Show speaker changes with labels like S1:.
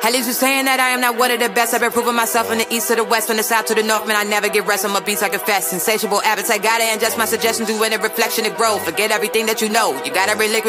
S1: At least you're saying that I am not one of the best. I've been proving myself from the east to the west, from the south to the north. Man, I never get rest. I'm a beast, I confess. Insatiable appetite, gotta ingest my suggestions. Do any reflection to grow. Forget everything that you know. You gotta relinquish